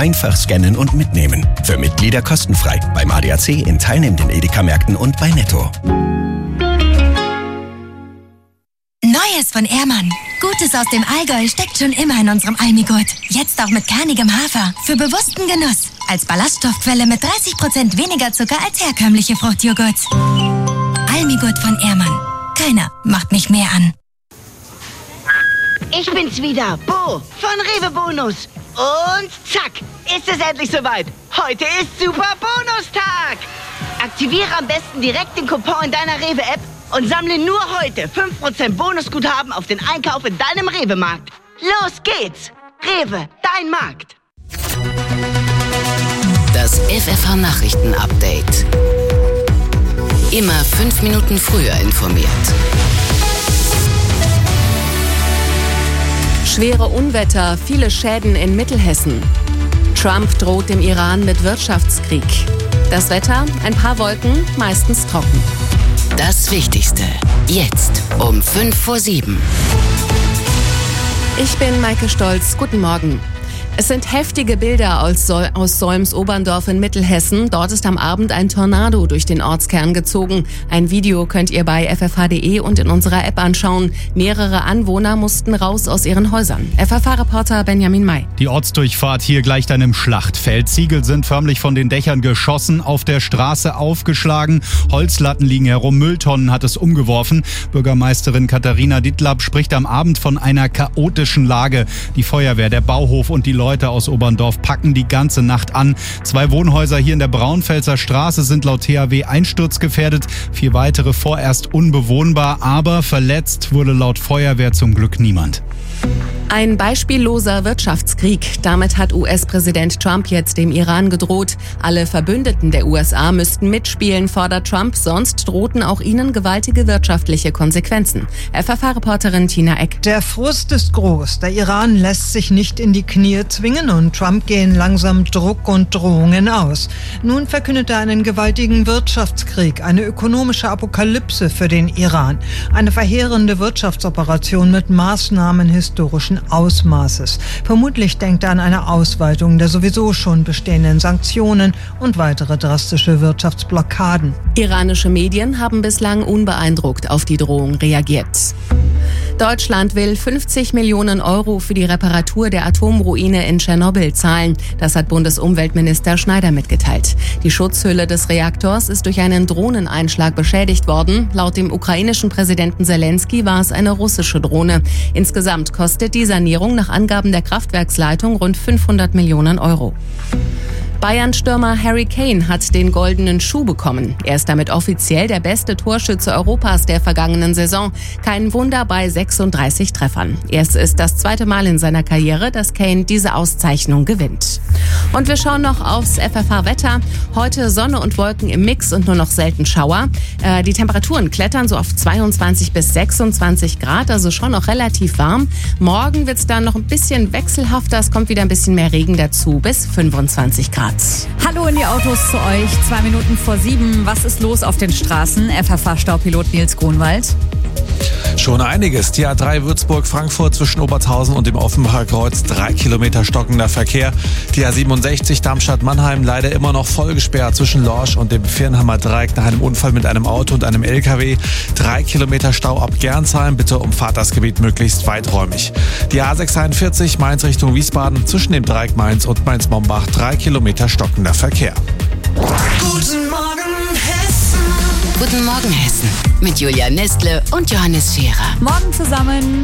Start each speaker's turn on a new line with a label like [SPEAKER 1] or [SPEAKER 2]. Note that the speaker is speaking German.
[SPEAKER 1] Einfach scannen und mitnehmen. Für Mitglieder kostenfrei. Beim ADAC in teilnehmenden Edeka-Märkten und bei Netto.
[SPEAKER 2] Neues von Ehrmann. Gutes aus dem Allgäu steckt schon immer in unserem Almigurt. Jetzt auch mit kernigem Hafer. Für bewussten Genuss. Als Ballaststoffquelle mit 30% weniger Zucker als herkömmliche Fruchtjoghurts. Almigurt von Ehrmann. Keiner macht mich mehr an.
[SPEAKER 3] Ich bin's wieder, Bo von Rewe Bonus. Und zack, ist es endlich soweit. Heute ist Super Bonustag. Aktiviere am besten direkt den Coupon in deiner Rewe-App und sammle nur heute 5% Bonusguthaben auf den Einkauf in deinem Rewe-Markt. Los geht's! Rewe, dein Markt.
[SPEAKER 4] Das FFH-Nachrichten-Update. Immer 5 Minuten früher informiert.
[SPEAKER 5] Schwere Unwetter, viele Schäden in Mittelhessen. Trump droht dem Iran mit Wirtschaftskrieg. Das Wetter, ein paar Wolken, meistens trocken.
[SPEAKER 4] Das Wichtigste, jetzt um 6:55.
[SPEAKER 5] Ich bin Maike Stolz, guten Morgen. Es sind heftige Bilder aus Solms-Oberndorf in Mittelhessen. Dort ist am Abend ein Tornado durch den Ortskern gezogen. Ein Video könnt ihr bei ffh.de und in unserer App anschauen. Mehrere Anwohner mussten raus aus ihren Häusern. FFH-Reporter Benjamin May.
[SPEAKER 6] Die Ortsdurchfahrt hier gleicht einem Schlachtfeld. Ziegel sind förmlich von den Dächern geschossen, auf der Straße aufgeschlagen. Holzlatten liegen herum, Mülltonnen hat es umgeworfen. Bürgermeisterin Katharina Dittlab spricht am Abend von einer chaotischen Lage. Die Feuerwehr, der Bauhof und die Leute aus Oberndorf packen die ganze Nacht an. 2 Wohnhäuser hier in der Braunfelser Straße sind laut THW einsturzgefährdet. 4 weitere vorerst unbewohnbar, aber verletzt wurde laut Feuerwehr zum Glück niemand.
[SPEAKER 5] Ein beispielloser Wirtschaftskrieg. Damit hat US-Präsident Trump jetzt dem Iran gedroht. Alle Verbündeten der USA müssten mitspielen, fordert Trump, sonst drohten auch ihnen gewaltige wirtschaftliche Konsequenzen. FFH-Reporterin Tina Eck.
[SPEAKER 7] Der Frust ist groß. Der Iran lässt sich nicht in die Knie zwingen und Trump gehen langsam Druck und Drohungen aus. Nun verkündet er einen gewaltigen Wirtschaftskrieg, eine ökonomische Apokalypse für den Iran. Eine verheerende Wirtschaftsoperation mit Maßnahmen historischen Ausmaßes. Vermutlich denkt er an eine Ausweitung der sowieso schon bestehenden Sanktionen und weitere drastische Wirtschaftsblockaden.
[SPEAKER 5] Iranische Medien haben bislang unbeeindruckt auf die Drohung reagiert. Deutschland will 50 Millionen Euro für die Reparatur der Atomruine in Tschernobyl zahlen. Das hat Bundesumweltminister Schneider mitgeteilt. Die Schutzhülle des Reaktors ist durch einen Drohneneinschlag beschädigt worden. Laut dem ukrainischen Präsidenten Zelensky war es eine russische Drohne. Insgesamt kostet die Sanierung nach Angaben der Kraftwerksleitung rund 500 Millionen Euro. Bayern-Stürmer Harry Kane hat den goldenen Schuh bekommen. Er ist damit offiziell der beste Torschütze Europas der vergangenen Saison. Kein Wunder bei 36 Treffern. Es ist das 2. Mal in seiner Karriere, dass Kane diese Auszeichnung gewinnt. Und wir schauen noch aufs FFH-Wetter. Heute Sonne und Wolken im Mix und nur noch selten Schauer. Die Temperaturen klettern so auf 22 bis 26 Grad, also schon noch relativ warm. Morgen wird es dann noch ein bisschen wechselhafter. Es kommt wieder ein bisschen mehr Regen dazu, bis 25 Grad.
[SPEAKER 8] Hallo in die Autos zu euch, 6:02. Was ist los auf den Straßen? FFH-Staupilot Nils Grunwald.
[SPEAKER 9] Schon einiges. Die A3 Würzburg-Frankfurt zwischen Obertshausen und dem Offenbacher Kreuz, 3 Kilometer stockender Verkehr. Die A67 Darmstadt-Mannheim leider immer noch voll gesperrt zwischen Lorsch und dem Firnhammer Dreieck nach einem Unfall mit einem Auto und einem LKW. 3 Kilometer Stau ab Gernsheim, bitte umfahrt das Gebiet möglichst weiträumig. Die A46 Mainz Richtung Wiesbaden zwischen dem Dreieck Mainz und Mainz-Mombach, 3 Kilometer stockender Verkehr.
[SPEAKER 4] Guten Morgen Hessen. Guten Morgen Hessen. Mit Julia Nestle und Johannes Scherer.
[SPEAKER 8] Morgen zusammen.